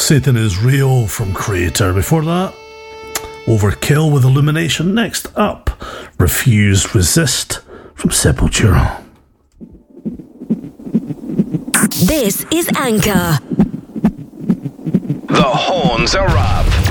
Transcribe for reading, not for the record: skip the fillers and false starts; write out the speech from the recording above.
Satan is Real from Creator. Before that, Overkill with Illumination. Next up, Refuse Resist from Sepultura. This is Anchor. The horns are up.